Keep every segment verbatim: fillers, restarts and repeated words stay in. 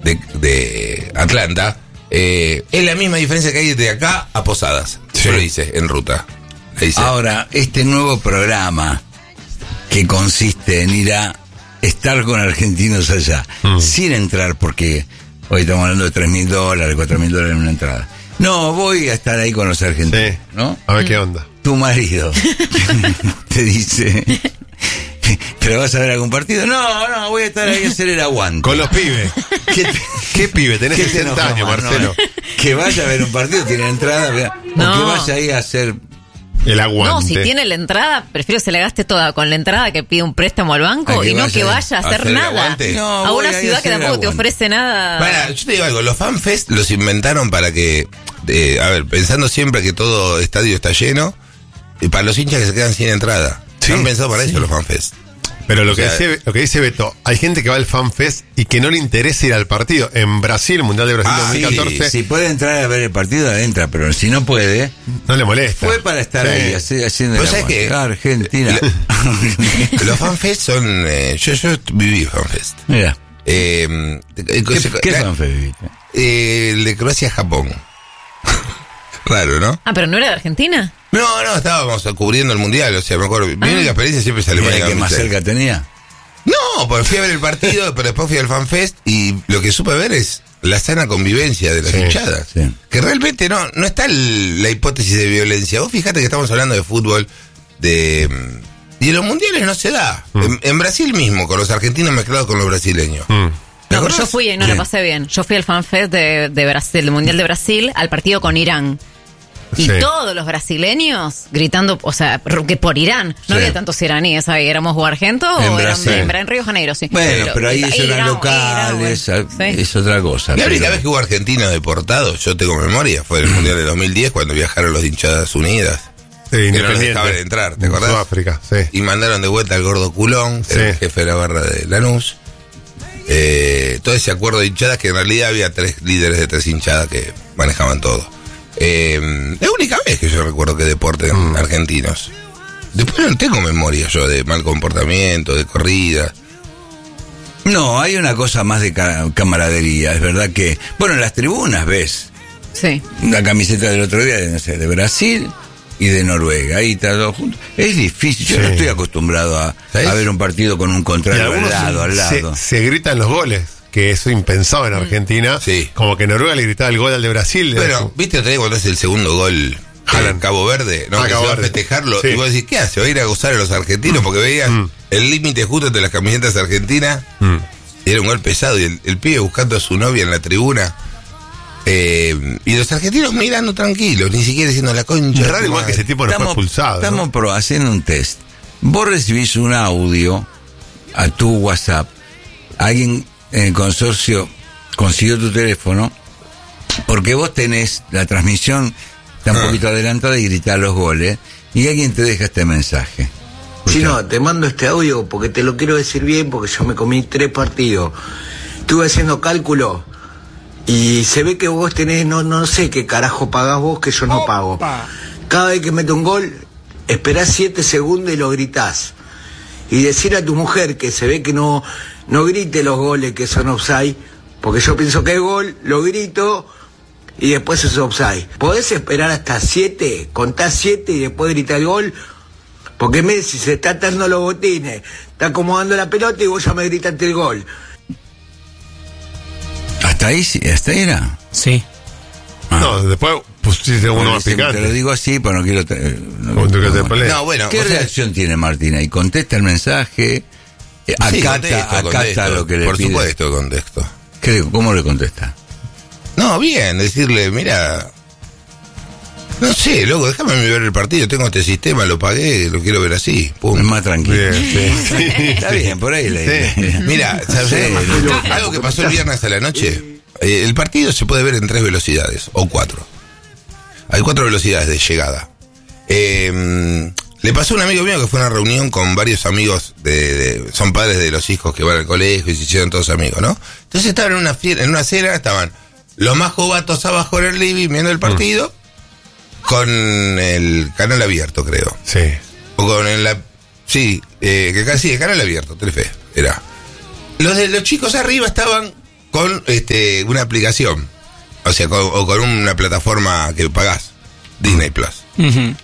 de, de Atlanta, eh, es la misma diferencia que hay de acá a Posadas. Sí. Yo lo hice en ruta. Dice. Ahora, este nuevo programa que consiste en ir a estar con argentinos allá, mm. sin entrar, porque hoy estamos hablando de tres mil dólares, cuatro mil dólares en una entrada. No, voy a estar ahí con los argentinos, sí. ¿no? A ver qué onda. Tu marido te dice, ¿pero vas a ver algún partido? No, no, voy a estar ahí a hacer el aguante. Con los pibes. ¿Qué, ¿Qué pibe? Tenés sesenta años, Marcelo. No, que vaya a ver un partido, tiene entrada, no. o que vaya ahí a hacer... El aguante. No, si tiene la entrada, prefiero que se la gaste toda con la entrada que pide un préstamo al banco y no que vaya a hacer, hacer nada. No, a una ciudad que tampoco te ofrece nada. Bueno, yo te digo algo, los FanFest los inventaron para que, eh, a ver, pensando siempre que todo estadio está lleno, y para los hinchas que se quedan sin entrada. Sí, han pensado para sí. eso los FanFest. Pero lo, o que sea, dice, lo que dice Beto, hay gente que va al FanFest y que no le interesa ir al partido. En Brasil, Mundial de Brasil ah, dos mil catorce. Sí, si puede entrar a ver el partido, entra, pero si no puede, no le molesta. Fue para estar sí. ahí así, haciendo el sabes que Argentina. Lo, los FanFest son. Eh, yo, yo viví FanFest. Mira. Eh, ¿Qué, ¿qué la, FanFest viviste? Eh, el de Croacia-Japón. Raro, ¿no? Ah, pero no era de Argentina. No, no, estábamos cubriendo el mundial, o sea, me acuerdo. Mi única experiencia siempre es Alemania. ¿Qué más cerca tenía? No, porque fui a ver el partido, pero después fui al FanFest y lo que supe ver es la sana convivencia de las sí, hinchadas. Sí. Que realmente no, no está el, la hipótesis de violencia. Vos fíjate que estamos hablando de fútbol, de y en los mundiales no se da. Mm. En, en Brasil mismo, con los argentinos mezclados con los brasileños. Mm. No, pero yo fui y no sí. la pasé bien. Yo fui al FanFest de, de Brasil, del Mundial de Brasil, al partido con Irán. Y sí. todos los brasileños gritando, o sea, que por Irán. No sí. había tantos iraníes ahí. ¿Éramos o argentos o eran en, en Río de Janeiro? Sí. Bueno, pero, pero ahí ellos eran Irán, locales, Irán, bueno. sí. es otra cosa. La única vez que hubo argentinos deportados, yo tengo memoria, fue en el Mundial de dos mil diez cuando viajaron los hinchadas unidas. Sí, que no les dejaban entrar, ¿te acordás? Sudáfrica, sí. Y mandaron de vuelta al gordo Culón, que sí. era el jefe de la barra de Lanús. Eh, todo ese acuerdo de hinchadas, que en realidad había tres líderes de tres hinchadas que manejaban todo. Eh, la única vez que yo recuerdo que deporten mm. argentinos. Después no tengo memoria yo de mal comportamiento, de corrida. No, hay una cosa más de ca- camaradería. Es verdad que, bueno, en las tribunas ves sí. la camiseta del otro día de, no sé, de Brasil y de Noruega, ahí está todo junto. Es difícil, yo sí. no estoy acostumbrado a, a ver un partido con un contrario al lado, al lado. Se, se gritan los goles, que eso impensado en Argentina. Sí. Como que Noruega le gritaba el gol al de Brasil. Bueno, viste otra vez cuando es el segundo gol en Cabo Verde, ¿no? Ah, que Cabo se va a festejarlo. Sí. Y vos decís, ¿qué hace? ¿Va a ir a gozar a los argentinos? Porque veías mm. el límite justo entre las camisetas argentinas. Mm. Y era un gol pesado. Y el, el pibe buscando a su novia en la tribuna. Eh, y los argentinos mirando tranquilos, ni siquiera diciendo la concha. Es raro igual que ese tipo no estamos, fue expulsado. Estamos ¿no? pro, haciendo un test. Vos recibís un audio a tu WhatsApp. Alguien en el consorcio consiguió tu teléfono porque vos tenés la transmisión está un ah. poquito adelantada y gritás los goles y alguien te deja este mensaje. Si no, te mando este audio porque te lo quiero decir bien porque yo me comí tres partidos. Estuve haciendo cálculo y se ve que vos tenés, no, no sé qué carajo pagás vos que yo no Opa. pago. Cada vez que meto un gol, esperás siete segundos y lo gritás. Y decir a tu mujer que se ve que no, no grite los goles que son offside, porque yo pienso que es gol, lo grito y después es offside. ¿Podés esperar hasta siete? Contás siete y después gritar el gol. Porque Messi se está atando los botines, está acomodando la pelota y vos ya me gritaste el gol. ¿Hasta ahí? ¿Hasta ahí era? Sí. Ah. No, después pusiste uno más picante. Te lo digo así, pero no quiero... Te, no, no, no, no, bueno, ¿qué reacción sea, tiene Martín ahí? ¿Contesta el mensaje? ¿Acata, sí, contesto, acata contesto, lo que le por pide? Por supuesto contesto. ¿Qué, ¿Cómo le contesta? No, bien, decirle, mira... No sé, loco, déjame ver el partido, tengo este sistema, lo pagué, lo quiero ver así. Pum. Es más tranquilo. Bien, sí, sí, está sí. bien, por ahí le sí. Mira, ¿sabes? Sí, algo que pasó el viernes a la noche, eh, el partido se puede ver en tres velocidades, o cuatro. Hay cuatro velocidades de llegada. Eh, le pasó a un amigo mío que fue a una reunión con varios amigos, de, de son padres de los hijos que van al colegio y se hicieron todos amigos, ¿no? Entonces estaban en una, fiera, en una cena, estaban los más jovatos abajo en el living viendo el partido, mm. con el canal abierto, creo. Sí. O con el... La, sí, eh, que casi el canal abierto, Telefe, era. Los de los chicos arriba estaban con este una aplicación. O sea, con, o con una plataforma que pagás. Disney Plus. Uh-huh.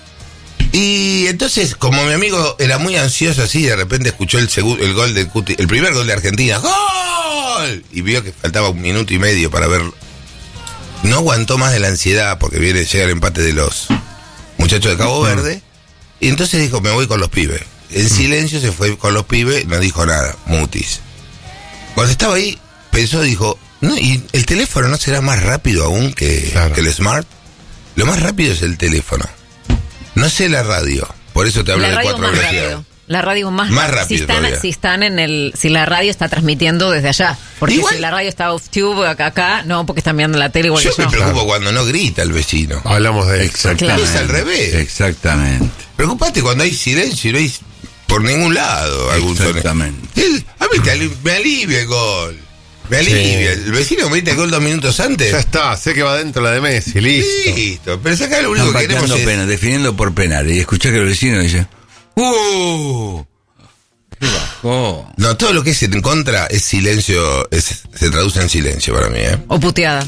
Y entonces, como mi amigo era muy ansioso así, de repente escuchó el segundo, el gol del Cuti, el primer gol de Argentina. ¡Gol! Y vio que faltaba un minuto y medio para verlo. No aguantó más de la ansiedad porque viene, llega el empate de los muchachos de Cabo Verde. Y entonces dijo, me voy con los pibes. En silencio se fue con los pibes, no dijo nada, mutis. Cuando estaba ahí, pensó, dijo, no, ¿y el teléfono no será más rápido aún que, claro. que el smart? Lo más rápido es el teléfono. No sé la radio, por eso te hablo la de radio cuatro más velocidades. rápido. La radio más, Más rápido. rápido Si están, todavía. si están en el, si la radio está transmitiendo desde allá. Porque Igual- si la radio está off tube acá, acá, no, porque están mirando la tele igual Yo que me yo. preocupo Claro. cuando no grita el vecino. Hablamos de eso. Exactamente. Es al revés. Exactamente. Preocupate cuando hay silencio y no hay por ningún lado algún sonido. Exactamente. El- A mí te ali- me alivia el gol. Me alivia. El vecino me grita el gol dos minutos antes. Ya está, sé que va dentro la de Messi, listo. Listo. Pero acá lo único Están que queremos pateando es... penal, definiendo por penales. Y escuché que el vecino dice, ¡uh! ¿Qué bajó? No, todo lo que es en contra es silencio, es- se traduce en silencio para mí, ¿eh? O puteada.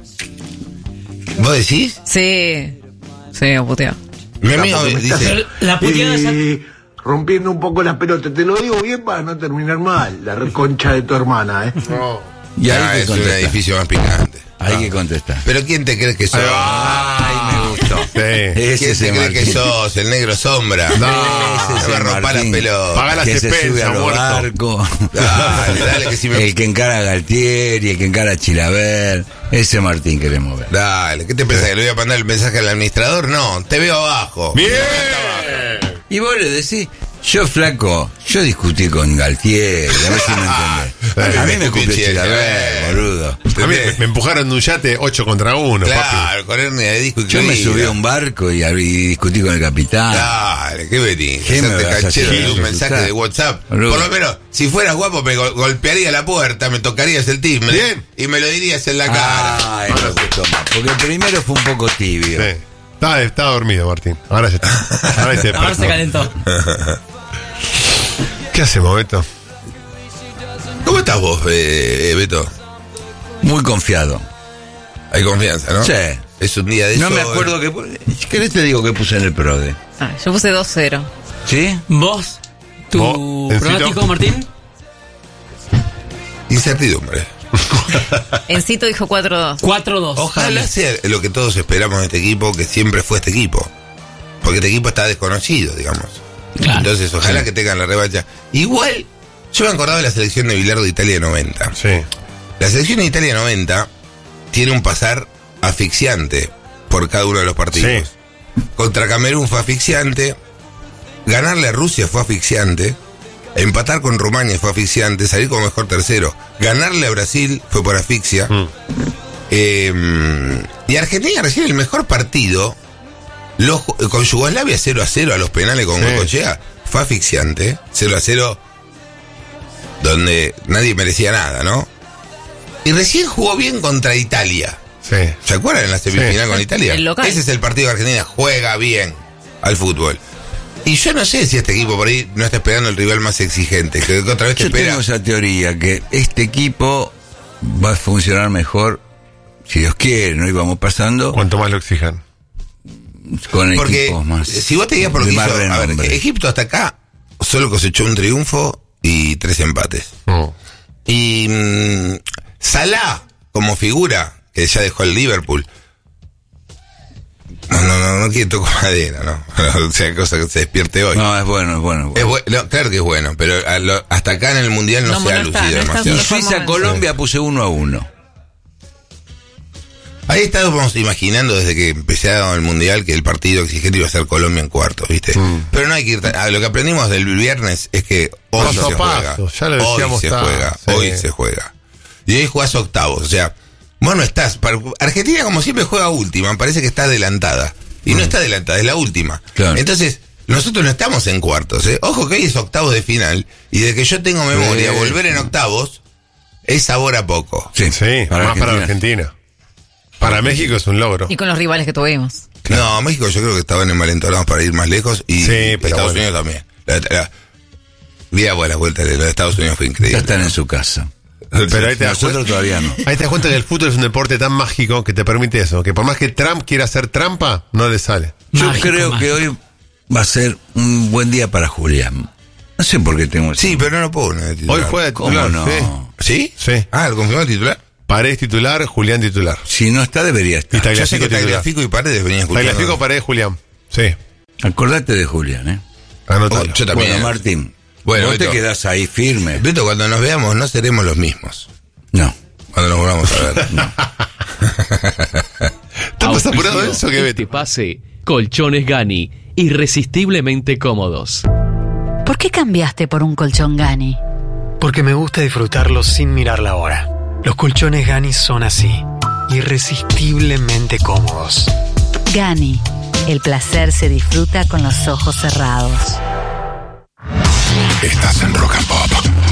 ¿Vos decís? Sí. Sí, o puteada. Mi amigo porque me dice... Pero la puteada esa- Eh, rompiendo un poco las pelotas. Te lo digo bien para no terminar mal. La reconcha de tu hermana, ¿eh? Y Ah, hay que es un contestar. edificio más picante. Hay que contestar. Pero ¿quién te crees que sos? Ay, me gustó. Sí. Ese ¿Quién es te el cree que Martín. sos? El negro sombra. No, Te Ese va a es el romper las Martín. pelotas. Paga la Que se expensa, sube a los muerto. barcos. Dale, dale, que si me- El que encara a Galtieri, el que encara a Chilaver. Ese Martín queremos ver. Dale, ¿qué te pensás? ¿Que le voy a mandar el mensaje al administrador? No, te veo abajo. ¡Bien! Y vos le decís, yo flaco, yo discutí con Galtieri, a ver si me entendés. A mí me cumplió Chilaver, boludo. A mí me, me empujaron de un yate ocho contra uno, papi. Claro, con hernia de disco y Yo me clínica. subí a un barco y, y discutí con el capitán. Dale, qué venís. ¿Qué me Hacerte vas a canchero hacer? de un mensaje Asustar. de WhatsApp. Boludo. Por lo menos, si fueras guapo, me gol- golpearía la puerta, me tocarías el timbre. Bien. Y me lo dirías en la cara. Ay, no te tomas. Porque el primero fue un poco tibio. Sí. Estaba, estaba dormido, Martín. Ahora ya está. Ahora se Ahora se calentó. ¿Qué hacemos, Beto? ¿Cómo estás vos, eh, Beto? Muy confiado. Hay confianza, ¿no? Sí. Es un día de No sol. me acuerdo que... Si querés te digo que puse en el PRODE. Ah, yo puse dos cero. ¿Sí? ¿Vos? ¿Tu ¿Vos, Encito? pronóstico, Martín? Incertidumbre. Encito dijo cuatro dos. cuatro dos. Ojalá sea lo que todos esperamos de este equipo, que siempre fue este equipo. Porque este equipo está desconocido, digamos. Claro. Entonces, ojalá que tengan la revancha. Igual, yo me acordaba de la selección de Bilardo de Italia de noventa. Sí. La selección de Italia de noventa tiene un pasar asfixiante por cada uno de los partidos. Sí. Contra Camerún fue asfixiante. Ganarle a Rusia fue asfixiante. Empatar con Rumania fue asfixiante. Salir como mejor tercero. Ganarle a Brasil fue por asfixia. Mm. Eh, y Argentina recibe el mejor partido. Los, con Yugoslavia cero a cero a los penales con Sí. Goicoechea. Fue asfixiante. cero a cero. Donde nadie merecía nada, ¿no? Y recién jugó bien contra Italia. Sí. ¿Se acuerdan en la semifinal Sí. con Italia? El local. Ese es el partido de Argentina. Juega bien al fútbol. Y yo no sé si este equipo por ahí no está esperando el rival más exigente. Que otra vez te Yo espera. tengo esa teoría que este equipo va a funcionar mejor, si Dios quiere, no íbamos pasando, Cuanto más lo exijan. con Porque equipos más. si vos te digas por lo de que más hizo, a ver, renombre. Egipto hasta acá solo cosechó un triunfo y tres empates. Mm. Y mm, Salah, como figura, que ya dejó el Liverpool. No, no, no, no quiero tocar madera, ¿no? O sea, cosa que se despierte hoy. No, es bueno, es bueno. Es Es bueno. bu- no, claro que es bueno, pero a lo- hasta acá en el Mundial no, No, se ha no está, lucido no está demasiado. en su mejor Suiza, momento. Colombia puse uno a uno. Ahí estábamos imaginando desde que empecé el Mundial que el partido exigente iba a ser Colombia en cuartos, ¿viste? Mm. Pero no hay que ir tan- ah, lo que aprendimos del viernes es que hoy Paso se a juega. paso, ya lo Hoy decíamos, se está, juega, sí. hoy se juega. Y hoy jugás octavos, o sea, vos no estás. para- Argentina, como siempre, juega última, parece que está adelantada. Y no está adelantada, es la última. Claro. Entonces, nosotros no estamos en cuartos, ¿eh? Ojo que hoy es octavos de final, y de que yo tengo memoria, Sí. volver en octavos es sabor a poco. Sí, más para Argentina. Para México es un logro. Y con los rivales que tuvimos. No, México yo creo que estaban envalentonados para ir más lejos y Sí, pero Estados bueno. Unidos también. La, la, Día buena vuelta de los Estados Unidos fue Ya increíble. están en su casa. Pero ahí te das Nosotros cuenta- todavía no. Ahí te das cuenta que el fútbol es un deporte tan mágico que te permite eso. Que por más que Trump quiera hacer trampa, no le sale. Yo Mágico, creo mágico. que hoy va a ser un buen día para Julián. No sé por qué tengo... Sí, pero no lo puedo poner de titular. Hoy juega de ¿Cómo titular. no? Sí. ¿Sí? Sí. Ah, ¿lo confirmó el titular? Paredes titular, Julián titular. Si no está, debería Y estar. está Yo sé que Tagliafico titular. Tagliafico y Paredes venían escuchando. Tagliafico, Paredes, Julián. Sí. Acordate de Julián, ¿eh? Anotalo. Oh, yo también. Bueno, Martín, Bueno, vos te Beto. quedás ahí firme. Beto, cuando nos veamos no seremos los mismos. No. Cuando nos volvamos a ver. No. ¿Estás más apurado de eso que Este Betty? pase, Colchones Gani, irresistiblemente cómodos. ¿Por qué cambiaste por un colchón Gani? Porque me gusta disfrutarlo sin mirar la hora. Los colchones Gani son así, irresistiblemente cómodos. Gani, el placer se disfruta con los ojos cerrados. Estás en Rock and Pop.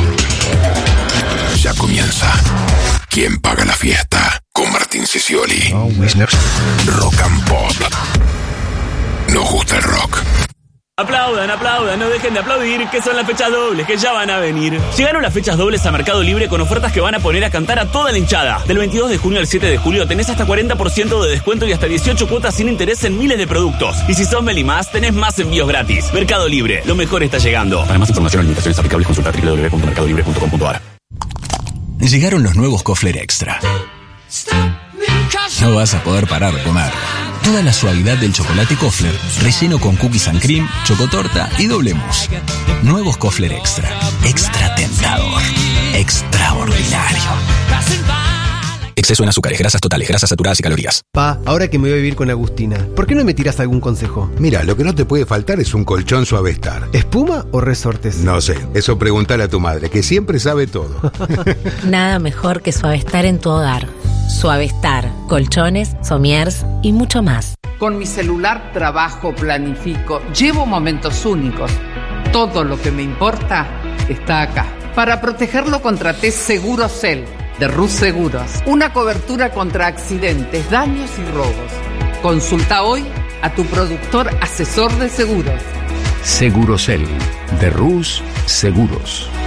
Ya comienza. ¿Quién paga la fiesta? Con Martín Sicioli. Rock and Pop. Nos gusta el rock. Aplaudan, aplaudan, no dejen de aplaudir, que son las fechas dobles, que ya van a venir. Llegaron las fechas dobles a Mercado Libre con ofertas que van a poner a cantar a toda la hinchada. Del veintidós de junio al siete de julio tenés hasta cuarenta por ciento de descuento y hasta dieciocho cuotas sin interés en miles de productos. Y si sos Melimás, tenés más envíos gratis. Mercado Libre, lo mejor está llegando. Para más información o limitaciones aplicables, consulta doble u doble u doble u punto mercado libre punto com punto a r. Llegaron los nuevos Kofler Extra. No vas a poder parar de comer. Toda la suavidad del chocolate Kofler, relleno con cookies and cream, chocotorta y doble mousse. Nuevos Kofler Extra. Extra tentador. Extraordinario. Exceso en azúcares, grasas totales, grasas saturadas y calorías. Pa, ahora que me voy a vivir con Agustina, ¿por qué no me tiras algún consejo? Mira, lo que no te puede faltar es un colchón Suavestar. ¿Espuma o resortes? No sé, eso pregúntale a tu madre, que siempre sabe todo. Nada mejor que Suavestar en tu hogar. Suavestar, colchones, somiers y mucho más. Con mi celular trabajo, planifico, llevo momentos únicos. Todo lo que me importa está acá. Para protegerlo contraté Segurocel de Rus Seguros. Una cobertura contra accidentes, daños y robos. Consulta hoy a tu productor asesor de seguros. Segurocel de Rus Seguros.